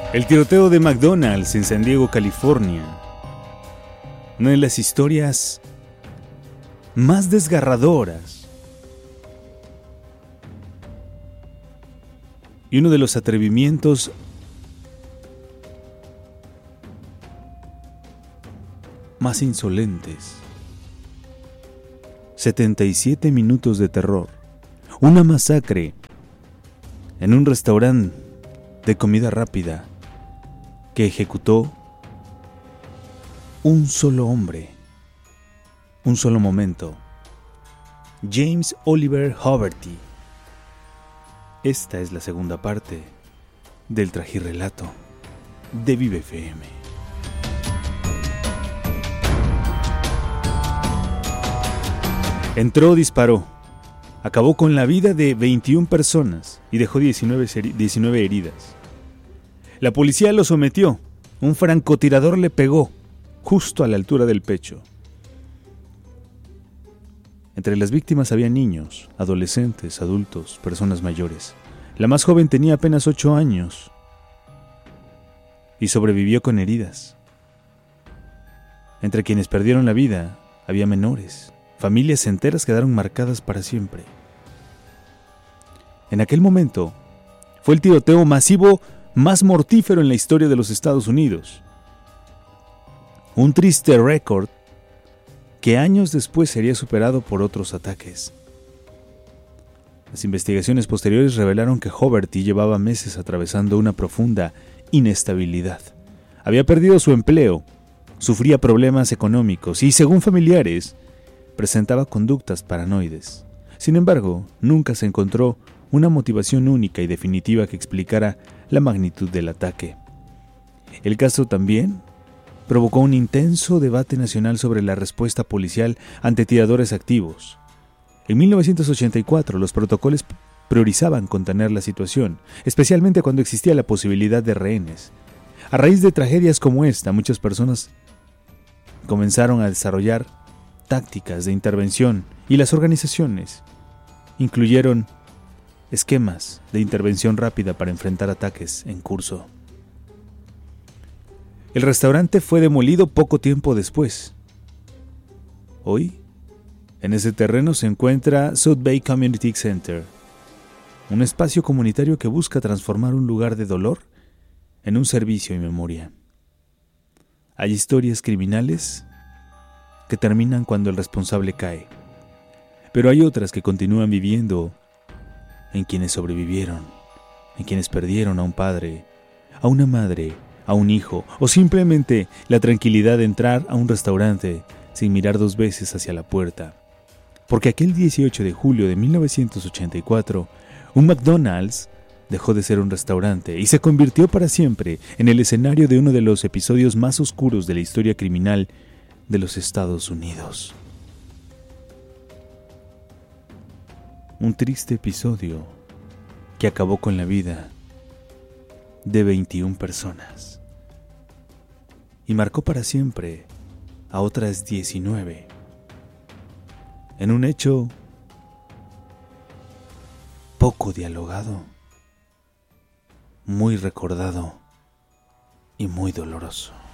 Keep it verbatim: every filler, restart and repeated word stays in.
El tiroteo de McDonald's en San Diego, California. Una de las historias más desgarradoras y uno de los atrevimientos más insolentes. setenta y siete minutos de terror. Una masacre en un restaurante de comida rápida que ejecutó un solo hombre, un solo momento. James Oliver Haverty. Esta es la segunda parte del tragirrelato de Vive F M. Entró, disparó, acabó con la vida de veintiuna personas y dejó diecinueve, diecinueve heridas. La policía lo sometió. Un francotirador le pegó justo a la altura del pecho. Entre las víctimas había niños, adolescentes, adultos, personas mayores. La más joven tenía apenas ocho años y sobrevivió con heridas. Entre quienes perdieron la vida había menores. Familias enteras quedaron marcadas para siempre. En aquel momento fue el tiroteo masivo más mortífero en la historia de los Estados Unidos. Un triste récord que años después sería superado por otros ataques. Las investigaciones posteriores revelaron que Haverty llevaba meses atravesando una profunda inestabilidad. Había perdido su empleo, sufría problemas económicos y, según familiares, presentaba conductas paranoides. Sin embargo, nunca se encontró una motivación única y definitiva que explicara la magnitud del ataque. El caso también provocó un intenso debate nacional sobre la respuesta policial ante tiradores activos. En mil novecientos ochenta y cuatro, los protocolos priorizaban contener la situación, especialmente cuando existía la posibilidad de rehenes. A raíz de tragedias como esta, muchas personas comenzaron a desarrollar tácticas de intervención y las organizaciones incluyeron esquemas de intervención rápida para enfrentar ataques en curso. El restaurante fue demolido poco tiempo después. Hoy, en ese terreno se encuentra South Bay Community Center, un espacio comunitario que busca transformar un lugar de dolor en un servicio y memoria. Hay historias criminales que terminan cuando el responsable cae, pero hay otras que continúan viviendo en quienes sobrevivieron, en quienes perdieron a un padre, a una madre, a un hijo, o simplemente la tranquilidad de entrar a un restaurante sin mirar dos veces hacia la puerta. Porque aquel dieciocho de julio de mil novecientos ochenta y cuatro, un McDonald's dejó de ser un restaurante y se convirtió para siempre en el escenario de uno de los episodios más oscuros de la historia criminal de los Estados Unidos. Un triste episodio que acabó con la vida de veintiuna personas y marcó para siempre a otras diecinueve en un hecho poco dialogado, muy recordado y muy doloroso.